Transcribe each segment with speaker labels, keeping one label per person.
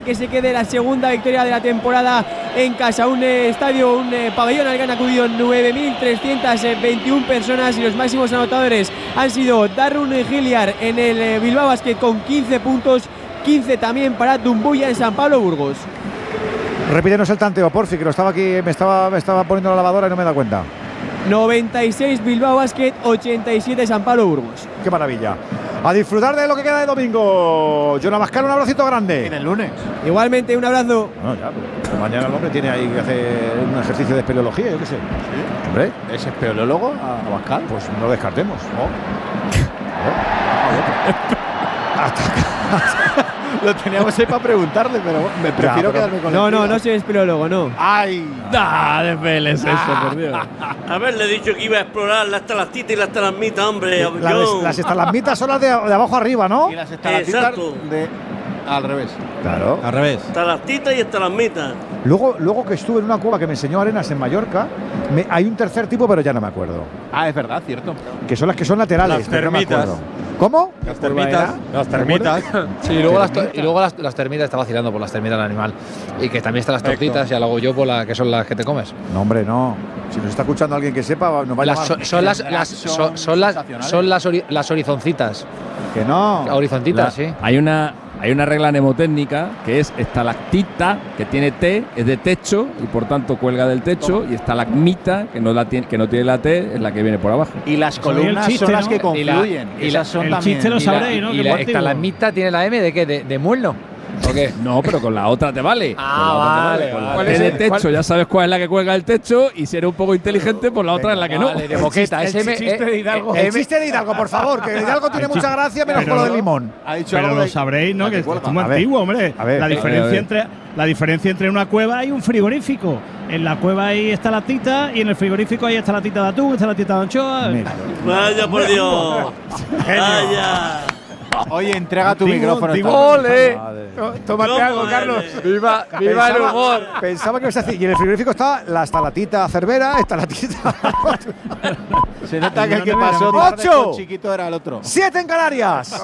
Speaker 1: que se quede la segunda victoria de la temporada en casa. Un estadio, un pabellón al que han acudido 9.321 personas y los máximos anotadores han sido Darun Giliar en el Bilbao Basket con 15 puntos, 15 también para Dumbuya en San Pablo Burgos.
Speaker 2: Repítenos el tanteo, porfi, que lo estaba aquí, me estaba poniendo la lavadora y no me he dado cuenta.
Speaker 1: 96 Bilbao Basket, 87 San Pablo Burgos.
Speaker 2: ¡Qué maravilla! A disfrutar de lo que queda de domingo. Jonah Mascar, un abracito grande.
Speaker 3: En el lunes.
Speaker 1: Igualmente, un abrazo.
Speaker 2: No, ya, pero mañana el hombre tiene ahí que hacer un ejercicio de espeleología, yo qué sé.
Speaker 3: ¿Sí?
Speaker 2: Hombre,
Speaker 3: ¿Es espeleólogo a Mascar?
Speaker 2: pues no lo descartemos.
Speaker 3: Lo teníamos ahí para preguntarle, pero me prefiero quedarme con
Speaker 1: No soy espeleólogo, no.
Speaker 3: ¡Ay!
Speaker 4: De peles eso, por Dios.
Speaker 5: Haberle dicho que iba a explorar las estalactitas y las estalagmitas, hombre.
Speaker 2: Las estalagmitas son las de abajo arriba, ¿no?
Speaker 3: Y las estalactitas
Speaker 5: Exacto.
Speaker 3: al revés.
Speaker 2: Claro.
Speaker 4: Al revés.
Speaker 5: Estalactitas y estalagmitas.
Speaker 2: Luego que estuve en una cueva que me enseñó Arenas en Mallorca, hay un tercer tipo, pero ya no me acuerdo.
Speaker 3: Ah, es verdad, cierto.
Speaker 2: Que son las que son laterales,
Speaker 4: Las
Speaker 2: pero no me
Speaker 4: termitas.
Speaker 2: acuerdo. ¿Cómo?
Speaker 4: Las termitas. Las termitas.
Speaker 6: Sí, y luego las termitas, está vacilando por las termitas del animal. Y que también están las tortitas y luego yo por la que son las que te comes.
Speaker 2: No, hombre, no. Si nos está escuchando alguien que sepa, nos va a llamar.
Speaker 6: Son las horizoncitas.
Speaker 2: Que no.
Speaker 6: Horizontitas, sí.
Speaker 4: Hay una regla mnemotécnica que es estalactita, que tiene T, es de techo y por tanto cuelga del techo, y estalagmita, que no tiene la T, es la que viene por abajo.
Speaker 3: Y las columnas
Speaker 7: chiste,
Speaker 3: son las
Speaker 7: ¿no?
Speaker 3: que confluyen.
Speaker 6: Esas
Speaker 3: son
Speaker 7: el
Speaker 3: también.
Speaker 7: chiste lo sabréis, ¿no?
Speaker 6: Y
Speaker 7: Que
Speaker 6: la
Speaker 7: muy antiguo.
Speaker 6: estalagmita tiene la M de qué, de muelno. ¿O qué?
Speaker 4: No, pero con la otra te vale.
Speaker 6: Vale.
Speaker 4: Con la
Speaker 6: ¿Cuál
Speaker 4: T
Speaker 6: es
Speaker 4: de
Speaker 6: el-
Speaker 4: techo,
Speaker 6: cuál-
Speaker 4: ya sabes cuál es la que cuelga el techo, y si eres un poco inteligente, pues la otra es la que no.
Speaker 6: Vale, de boqueta.
Speaker 2: El chiste de Hidalgo. El chiste de Hidalgo, por favor, que Hidalgo tiene mucha gracia, menos
Speaker 7: pero
Speaker 2: con lo
Speaker 7: no.
Speaker 2: de limón.
Speaker 3: Ha dicho
Speaker 7: Pero
Speaker 3: algo
Speaker 7: lo
Speaker 3: de-
Speaker 7: sabréis, ¿no?
Speaker 3: la
Speaker 7: Que
Speaker 3: que
Speaker 7: esto es
Speaker 3: cuelga.
Speaker 7: muy
Speaker 2: A ver,
Speaker 7: antiguo, hombre.
Speaker 2: a ver.
Speaker 7: La diferencia
Speaker 4: a ver.
Speaker 7: entre una cueva y un frigorífico. En la cueva ahí está la tita y en el frigorífico ahí está la tita de atún, está la tita de anchoa.
Speaker 2: Mira.
Speaker 5: Vaya por Dios. Vaya.
Speaker 3: Oye, entrega tu
Speaker 7: Antiguo,
Speaker 3: micrófono.
Speaker 7: antiguo.
Speaker 2: ¡Ole!
Speaker 3: Madre.
Speaker 2: Tómate
Speaker 5: ¿Cómo
Speaker 2: algo, Carlos.
Speaker 5: eres?
Speaker 6: Viva el humor.
Speaker 2: Pensaba que ibas a decir. Y en el frigorífico está la estalatita Cervera, estalatita.
Speaker 3: Se nota que el que
Speaker 7: No, no, no,
Speaker 3: pasó
Speaker 7: no,
Speaker 2: no.
Speaker 3: tarde
Speaker 2: ¡Ocho!
Speaker 3: con chiquito era el otro.
Speaker 2: 7 en Canarias.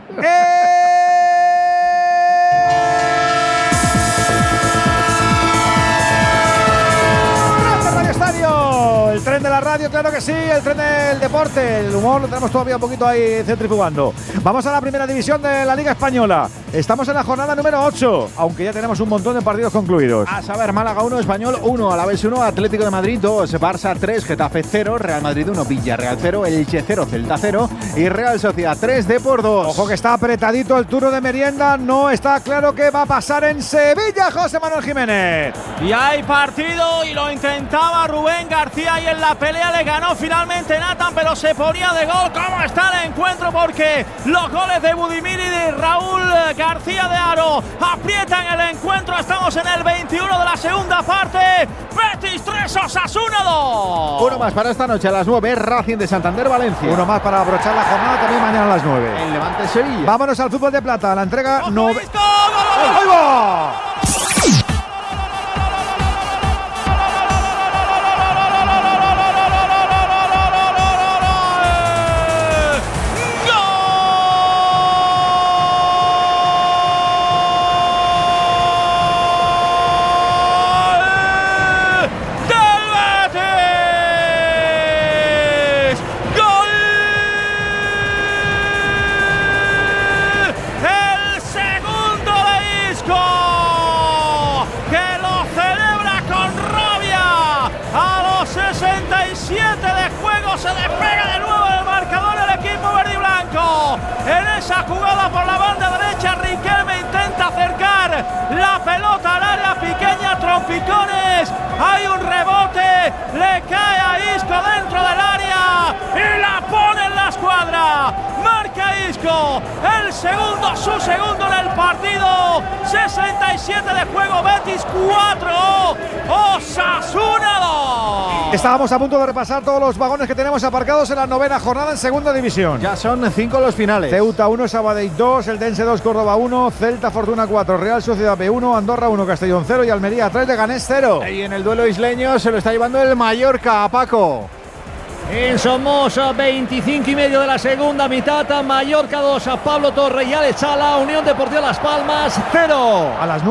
Speaker 2: Radio Estadio, el tren de la radio, claro que sí, el tren del deporte, el humor lo tenemos todavía un poquito ahí centrifugando. Vamos a la primera división de la Liga Española. Estamos en la jornada número 8, aunque ya tenemos un montón de partidos concluidos.
Speaker 3: A saber, Málaga 1, Español 1, Alavés 1, Atlético de Madrid 2, Barça 3, Getafe 0, Real Madrid 1, Villarreal 0, Elche 0, Celta 0 y Real Sociedad 3, Depor 2.
Speaker 2: Ojo que está apretadito el turno de merienda, no está claro qué va a pasar en Sevilla, José Manuel Jiménez.
Speaker 8: Y hay partido y lo intentaba Rubén García y en la pelea le ganó finalmente Nathan, pero se ponía de gol. ¿Cómo está el encuentro? Porque los goles de Budimir y de Raúl García de Haro aprietan el encuentro. Estamos en el 21 de la segunda parte. Betis 3, Osasuna 2.
Speaker 3: Uno más para esta noche a las 9, Racing de Santander, Valencia.
Speaker 2: Uno más para abrochar la jornada, también mañana a las 9.
Speaker 3: El Levante Sevilla.
Speaker 2: Vámonos al fútbol de plata, la entrega
Speaker 8: ¡Ojo, Isco! ¡Gol!
Speaker 2: ¡Ahí va!
Speaker 8: Se despega de nuevo el marcador el equipo verde y blanco. En esa jugada por la banda derecha, Riquelme intenta acercar la pelota al área pequeña, trompicones. Hay un rebote, le cae a Isco dentro del área y la pone en la escuadra. Marca Isco, el segundo, su segundo en el partido. 67 de juego, Betis 4, Osasuna 2.
Speaker 2: Estábamos a punto de repasar todos los vagones que tenemos aparcados en la novena jornada en segunda división.
Speaker 3: Ya son 5 los finales.
Speaker 2: Ceuta 1, Sabadell 2, Eldense 2, Córdoba 1, Celta Fortuna 4, Real Sociedad B 1, Andorra 1, Castellón 0 y Almería 3, Leganés 0.
Speaker 3: Y en el duelo isleño se lo está llevando el Mallorca, a Paco.
Speaker 8: En Somoza, 25 y medio de la segunda mitad, Mallorca 2, Pablo Torre y Alex Sala, Unión Deportiva Las Palmas 0.
Speaker 2: A las 9.